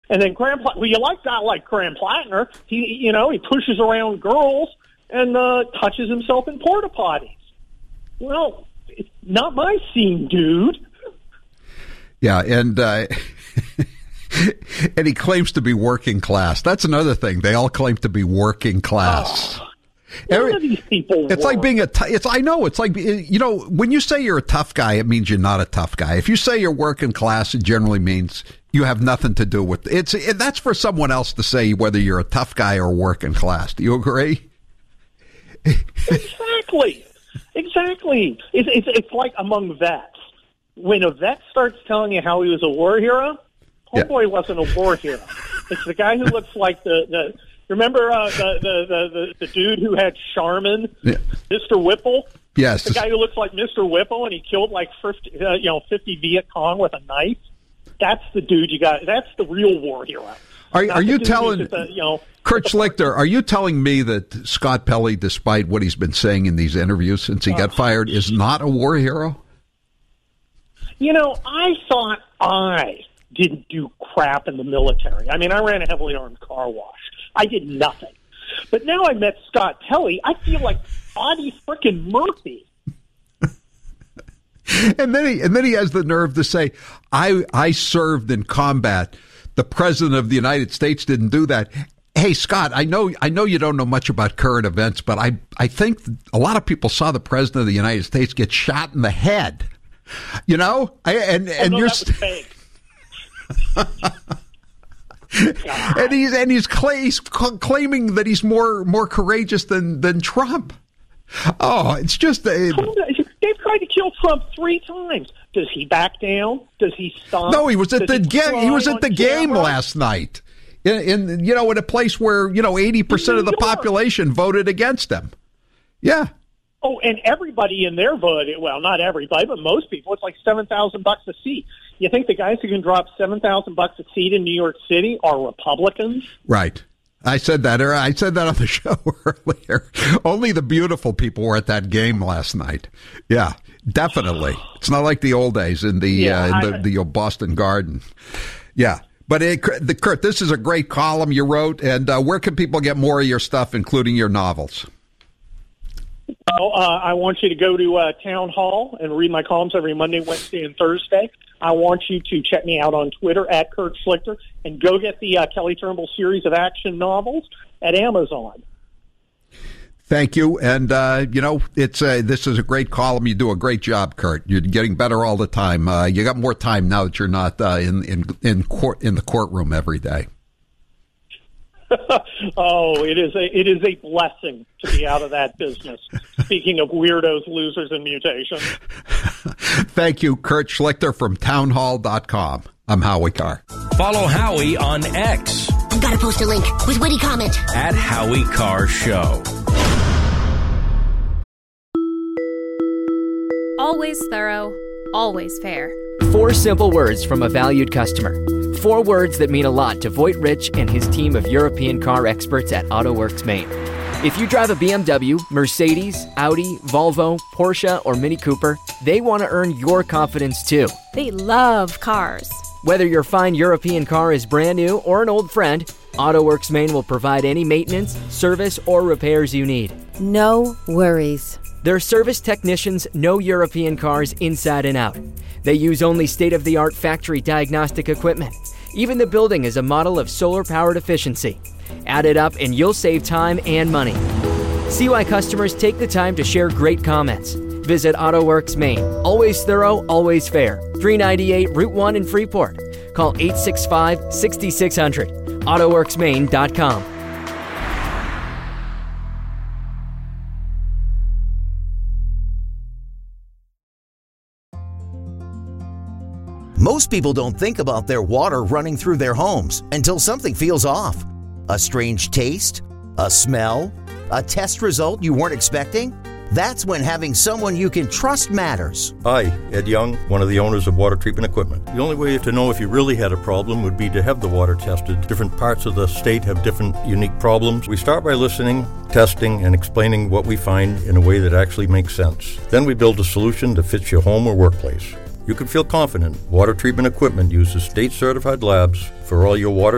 And then well, you like guy like Graham Plattner. He pushes around girls and touches himself in porta potties. Well, it's not my scene, dude. Yeah, and and he claims to be working class. That's another thing. They all claim to be working class. None of these people It's like being I know. It's like, when you say you're a tough guy, it means you're not a tough guy. If you say you're working class, it generally means you have nothing to do with it. That's for someone else to say whether you're a tough guy or working class. Do you agree? Exactly. It's like among vets. When a vet starts telling you how he was a war hero, homeboy wasn't a war hero. It's the guy who looks like the remember the dude who had Charmin, Mr. Whipple? Yes. The guy who looks like Mr. Whipple, and he killed like 50 Viet Cong with a knife. That's the dude you got. That's the real war hero. Are you telling Kurt Schlichter? Are you telling me that Scott Pelley, despite what he's been saying in these interviews since he got fired, is not a war hero? I thought I didn't do crap in the military. I mean, I ran a heavily armed car wash. I did nothing. But now I met Scott Pelley, I feel like Audie frickin' Murphy. And then he has the nerve to say, I served in combat. The president of the United States didn't do that. Hey, Scott, I know you don't know much about current events, but I think a lot of people saw the president of the United States get shot in the head. You're that was fake. and he's claiming that he's more courageous than Trump. Oh, it's just they've tried to kill Trump 3 times. Does he back down? Does he stop? No, he was at the game. He was at the game last night in a place where 80% of the population voted against him. Yeah. Oh, and everybody in there voted. Well, not everybody, but most people. It's like $7,000 a seat. You think the guys who can drop $7,000 a seat in New York City are Republicans? Right. I said that on the show earlier. Only the beautiful people were at that game last night. Yeah, definitely. It's not like the old days in the Boston Garden. Yeah. But Kurt, this is a great column you wrote. And where can people get more of your stuff, including your novels? Well, I want you to go to Town Hall and read my columns every Monday, Wednesday, and Thursday. I want you to check me out on Twitter at Kurt Schlichter and go get the Kelly Turnbull series of action novels at Amazon. Thank you. And, this is a great column. You do a great job, Kurt. You're getting better all the time. You got more time now that you're not in the courtroom every day. Oh, it is a blessing to be out of that business. Speaking of weirdos, losers, and mutations. Thank you, Kurt Schlichter from townhall.com. I'm Howie Carr. Follow Howie on X. I've got to post a link with witty comment. At Howie Carr Show. Always thorough, always fair. 4 simple words from a valued customer. 4 words that mean a lot to Voigt Rich and his team of European car experts at AutoWorks Maine. If you drive a BMW, Mercedes, Audi, Volvo, Porsche, or Mini Cooper, they want to earn your confidence too. They love cars. Whether your fine European car is brand new or an old friend, AutoWorks Maine will provide any maintenance, service, or repairs you need. No worries. Their service technicians know European cars inside and out. They use only state-of-the-art factory diagnostic equipment. Even the building is a model of solar-powered efficiency. Add it up and you'll save time and money. See why customers take the time to share great comments. Visit AutoWorks Maine. Always thorough, always fair. 398 Route 1 in Freeport. Call 865-6600. AutoWorksMaine.com. Most people don't think about their water running through their homes until something feels off. A strange taste? A smell? A test result you weren't expecting? That's when having someone you can trust matters. Hi, Ed Young, one of the owners of Water Treatment Equipment. The only way to know if you really had a problem would be to have the water tested. Different parts of the state have different unique problems. We start by listening, testing, and explaining what we find in a way that actually makes sense. Then we build a solution that fits your home or workplace. You can feel confident Water Treatment Equipment uses state-certified labs for all your water